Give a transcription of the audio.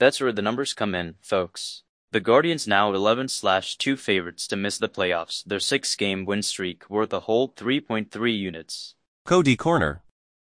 That's where the numbers come in, folks. The Guardians now 11/2 favorites to miss the playoffs. Their 6-game win streak worth a whole 3.3 units. Cody Corner.